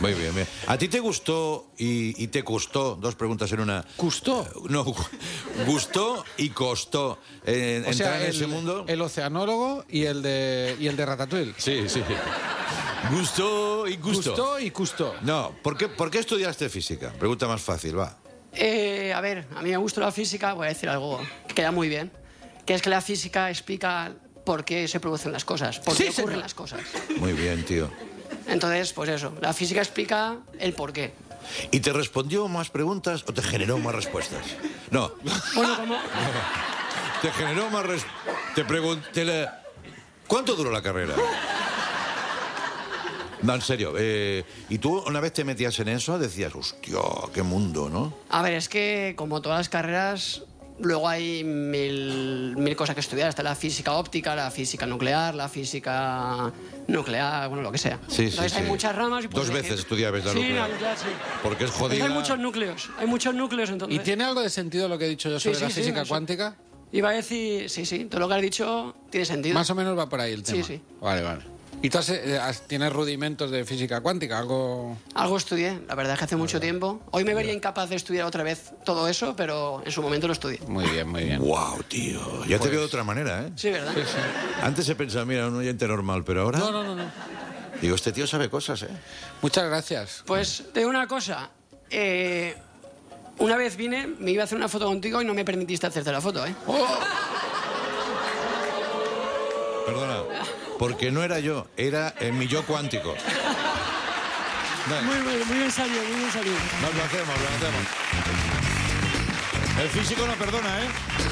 Muy bien, bien. ¿A ti te gustó y te costó, dos preguntas en una? ¿Gustó? No, gustó y costó entrar en ese mundo. El oceanólogo y el de Ratatouille. Sí, sí. Gustó y gustó. Gustó y gustó. No, ¿por qué estudiaste física? Pregunta más fácil, va. A ver, a mí me gusta la física, voy a decir algo que queda muy bien, que es que la física explica por qué se producen las cosas, por qué ocurren las cosas. Muy bien, tío. Entonces, pues eso, la física explica el por qué. ¿Y te respondió más preguntas o te generó más respuestas? No. Bueno, como... Te generó más Te pregunté... ¿Cuánto duró la carrera? No, en serio. ¿Y tú una vez te metías en eso decías, hostia, qué mundo, ¿no? A ver, es que como todas las carreras, luego hay mil cosas que estudiar. Está la física óptica, la física nuclear, la física nuclear, bueno, lo que sea. Sí, entonces hay muchas ramas. Y Dos veces estudiabas la nuclear. Sí, la nuclear, sí. Porque es jodida. Hay muchos núcleos entonces. ¿Y tiene algo de sentido lo que he dicho yo sobre la física cuántica? Iba a decir, sí, todo lo que has dicho tiene sentido. Más o menos va por ahí el tema. Sí. Vale. ¿Y tú tienes rudimentos de física cuántica? ¿Algo estudié, la verdad es que hace mucho tiempo. Hoy me vería incapaz de estudiar otra vez todo eso, pero en su momento lo estudié. Muy bien. Wow, tío. Ya te veo de otra manera, ¿eh? Sí, ¿verdad? Sí. Antes se pensaba, mira, un oyente normal, pero ahora... No. Digo, este tío sabe cosas, ¿eh? Muchas gracias. Pues te digo una cosa. Una vez vine, me iba a hacer una foto contigo y no me permitiste hacerte la foto, ¿eh? ¡Oh! Perdona, porque no era yo, era mi yo cuántico. Muy bien salido. Nos lo hacemos. El físico no perdona, ¿eh?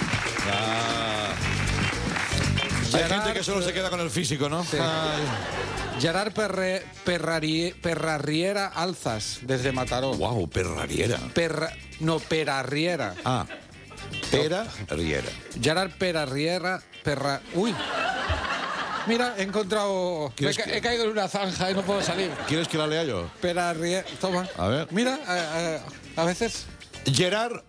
Hay gente que solo se queda con el físico, ¿no? Sí. Gerard Perrarriera Alzas, desde Mataró. Wow, Perrarriera. Perarriera. Ah, Perrarriera. Gerard Perrarriera. Uy. Mira, he encontrado... He caído en una zanja y no puedo salir. ¿Quieres que la lea yo? Perarriera... Toma. A ver. Mira, a veces... Gerard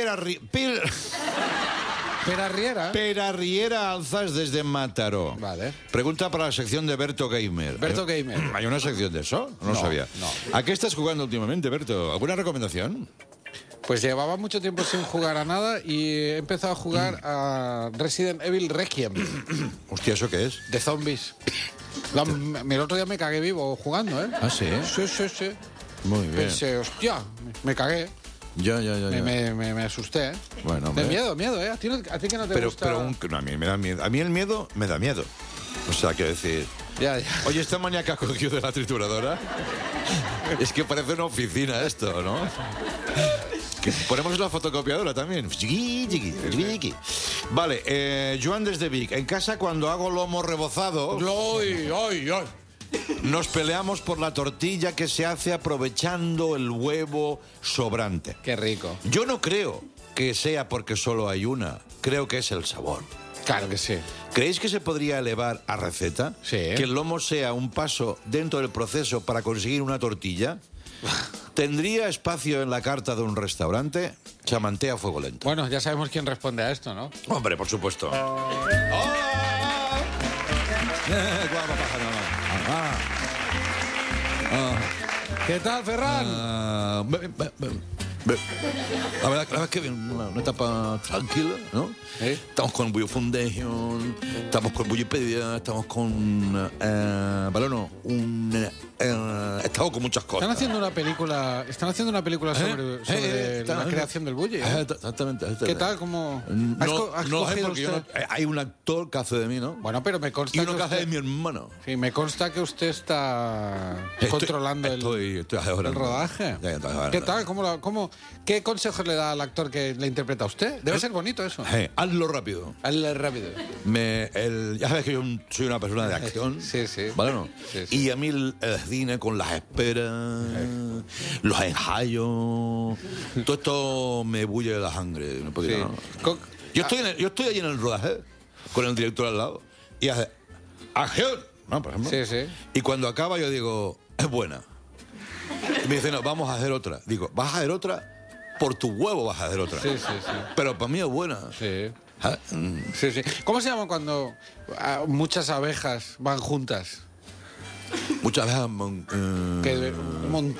Perarriera. Perarriera Alzas desde Mataró. Vale. Pregunta para la sección de Berto Gamer. Berto Gamer. ¿Hay una sección de eso? No sabía. No. ¿A qué estás jugando últimamente, Berto? ¿Alguna recomendación? Pues llevaba mucho tiempo sin jugar a nada y he empezado a jugar a Resident Evil Requiem. Hostia, ¿eso qué es? De zombies. El otro día me cagué vivo jugando, ¿eh? ¿Ah, sí? Sí. Muy bien. Pensé, hostia, me cagué. Ya. Me asusté, ¿eh? Bueno, de miedo, ¿eh? ¿A ti que no te gusta? No, a mí me da miedo. A mí el miedo me da miedo. O sea, quiero decir... Ya. Oye, esta mañana que has cogido de la trituradora... Es que parece una oficina esto, ¿no? Que ponemos la fotocopiadora también. Vale, Joan desde Vic. En casa, cuando hago lomo rebozado... ¡Ay! Nos peleamos por la tortilla que se hace aprovechando el huevo sobrante. Qué rico. Yo no creo que sea porque solo hay una. Creo que es el sabor. Claro que sí. ¿Creéis que se podría elevar a receta? Sí. Que el lomo sea un paso dentro del proceso para conseguir una tortilla. ¿Tendría espacio en la carta de un restaurante? Se mantea a fuego lento. Bueno, ya sabemos quién responde a esto, ¿no? Hombre, por supuesto. ¿Qué tal, Ferran? La verdad es que una etapa tranquila, ¿no? Estamos con Bullo Foundation, estamos con Bullipedia, estamos con estamos con muchas cosas. Están haciendo una película sobre la creación del Bulli. Exactamente. ¿Qué tal? ¿Cómo No sé porque hay un actor que hace de mí, ¿no? Bueno, pero me consta y uno que hace de mi hermano. Sí, me consta que usted está controlando el rodaje. ¿Qué tal? ¿Qué consejos le da al actor que le interpreta a usted? Debe ser bonito eso. Hazlo rápido. Hazlo rápido. Ya sabes que yo soy una persona de acción. Sí. ¿Vale, no? Sí. Y a mí el cine con las esperas, los ensayos, todo esto me bulle la sangre. No podía, ¿no? Yo estoy allí en el rodaje con el director al lado y hace acción, ¿no? Por ejemplo. Sí. Y cuando acaba yo digo, es buena. Y me dice, no, vamos a hacer otra. Digo, ¿vas a hacer otra? Por tu huevo vas a hacer otra. Sí. Pero para mí es buena. Sí. Sí. ¿Cómo se llama cuando muchas abejas van juntas? Muchas veces... un